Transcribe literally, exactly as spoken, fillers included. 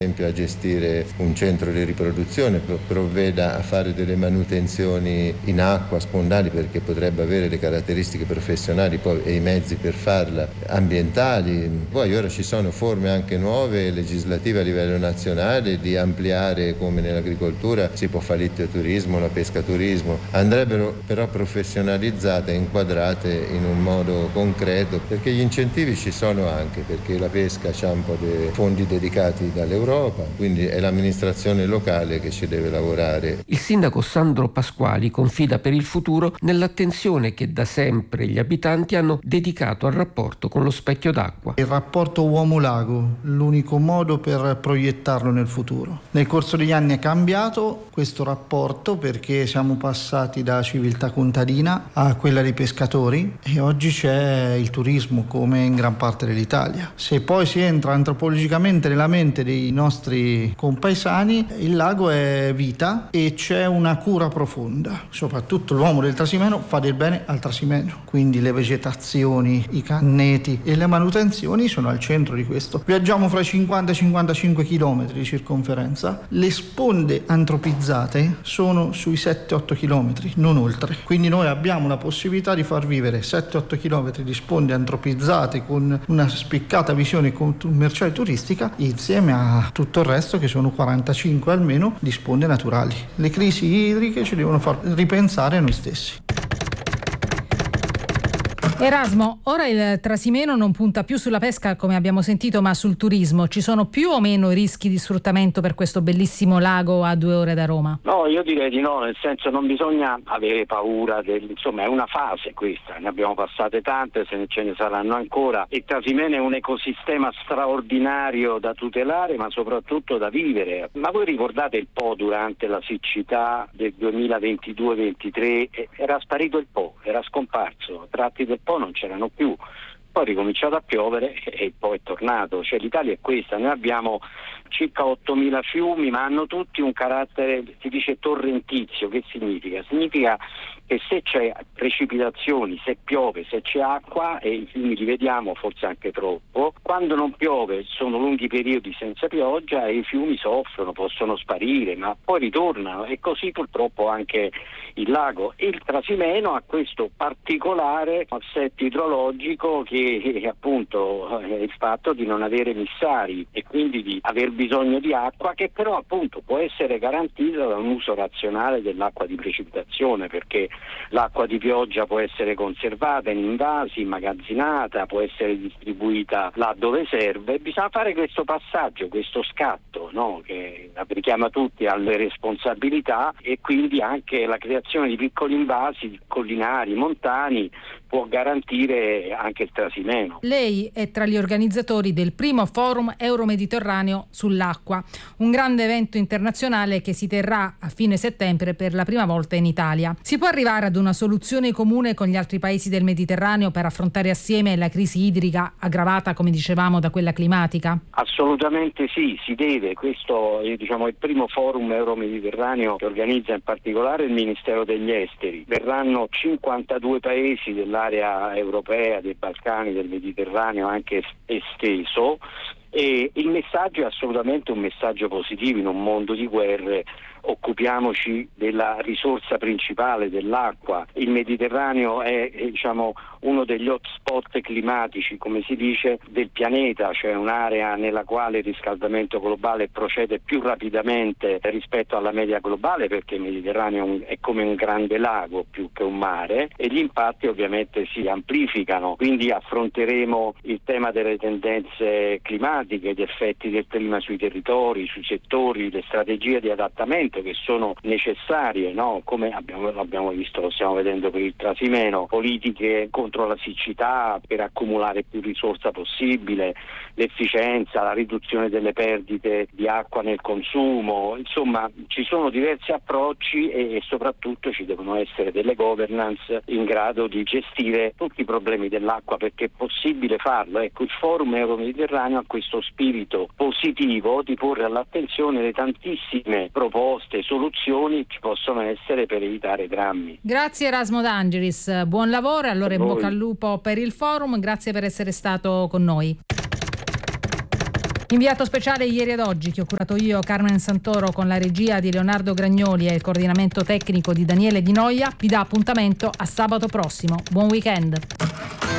esempio a gestire un centro di riproduzione, provveda a fare delle manutenzioni in acqua, spondali, perché potrebbe avere le caratteristiche professionali poi, e i mezzi per farla, ambientali. Poi ora ci sono forme anche nuove legislative a livello nazionale di ampliare, come nell'agricoltura si può fare il turismo, la pescaturismo, andrebbero però professionalizzate e inquadrate in un modo concreto, perché gli incentivi ci sono anche, perché la pesca ha un po' di fondi dedicati dall'Europa, quindi è l'amministrazione locale che ci deve lavorare. Il sindaco Sandro Pasquali confida per il futuro nell'attenzione che da sempre gli abitanti hanno dedicato al rapporto con lo specchio d'acqua. Il rapporto uomo-lago, l'unico modo per proiettarlo nel futuro. Nel corso degli anni è cambiato questo rapporto, perché siamo passati da civiltà contadina a quella dei pescatori e oggi c'è il turismo come in gran parte dell'Italia. Se poi si entra antropologicamente nella mente dei nostri compaesani, il lago è vita e c'è una cura profonda. Soprattutto l'uomo del Trasimeno fa del bene al Trasimeno, quindi le vegetazioni, i canneti e le manutenzioni sono al centro di questo. Viaggiamo fra i cinquanta e cinquantacinque chilometri di circonferenza, le sponde antropizzate sono sui sette otto chilometri, non oltre. Quindi noi abbiamo la possibilità di far vivere sette otto chilometri di sponde antropizzate con una spiccata visione commerciale turistica insieme a tutto il resto, che sono quarantacinque almeno, di sponde naturali. Le crisi idriche ci devono far ripensare a noi stessi. Erasmo, ora il Trasimeno non punta più sulla pesca, come abbiamo sentito, ma sul turismo. Ci sono più o meno rischi di sfruttamento per questo bellissimo lago a due ore da Roma? No, io direi di no, nel senso non bisogna avere paura, del, insomma è una fase questa, ne abbiamo passate tante, se ne ce ne saranno ancora. Il Trasimeno è un ecosistema straordinario da tutelare, ma soprattutto da vivere. Ma voi ricordate il Po durante la siccità del duemilaventidue ventitré? Era sparito il Po, era scomparso, tratti del Po non c'erano più, poi è ricominciato a piovere e poi è tornato. Cioè l'Italia è questa, noi abbiamo circa ottomila fiumi, ma hanno tutti un carattere, si dice torrentizio. Che significa? Significa che se c'è precipitazioni, se piove, se c'è acqua, e i fiumi li vediamo forse anche troppo, quando non piove sono lunghi periodi senza pioggia e i fiumi soffrono, possono sparire, ma poi ritornano, e così purtroppo anche il lago. Il Trasimeno ha questo particolare assetto idrologico che è appunto è il fatto di non avere emissari e quindi di aver bisogno di acqua, che però appunto può essere garantita da un uso razionale dell'acqua di precipitazione, perché l'acqua di pioggia può essere conservata in invasi, immagazzinata, può essere distribuita là dove serve. Bisogna fare questo passaggio, questo scatto, no? Che richiama tutti alle responsabilità, e quindi anche la creazione di piccoli invasi collinari, montani, può garantire anche il Trasimeno. Lei è tra gli organizzatori del primo forum euromediterraneo sull'acqua, un grande evento internazionale che si terrà a fine settembre per la prima volta in Italia. Si può arrivare ad una soluzione comune con gli altri paesi del Mediterraneo per affrontare assieme la crisi idrica aggravata, come dicevamo, da quella climatica? Assolutamente sì, si deve. Questo è diciamo, il primo forum euromediterraneo che organizza in particolare il Ministero degli Esteri. Verranno cinquantadue paesi dell'area europea, dei Balcani, del Mediterraneo anche esteso, e il messaggio è assolutamente un messaggio positivo. In un mondo di guerre occupiamoci della risorsa principale, dell'acqua. Il Mediterraneo è, è diciamo uno degli hotspot climatici, come si dice, del pianeta, cioè un'area nella quale il riscaldamento globale procede più rapidamente rispetto alla media globale, perché il Mediterraneo è come un grande lago più che un mare, e gli impatti ovviamente si amplificano. Quindi affronteremo il tema delle tendenze climatiche, gli effetti del clima sui territori, sui settori, le strategie di adattamento che sono necessarie, no? Come abbiamo, abbiamo visto, lo stiamo vedendo per il Trasimeno, politiche contro la siccità per accumulare più risorsa possibile, l'efficienza, la riduzione delle perdite di acqua nel consumo. Insomma, ci sono diversi approcci e, e soprattutto ci devono essere delle governance in grado di gestire tutti i problemi dell'acqua, perché è possibile farlo. Ecco, il Forum Euromediterraneo ha questo spirito positivo di porre all'attenzione le tantissime proposte, soluzioni che ci possono essere per evitare drammi. Grazie Erasmo D'Angelis, buon lavoro, allora in bocca al lupo per il forum, grazie per essere stato con noi. Inviato speciale ieri ed oggi, che ho curato io, Carmen Santoro, con la regia di Leonardo Gragnoli e il coordinamento tecnico di Daniele Di Noia, vi dà appuntamento a sabato prossimo. Buon weekend.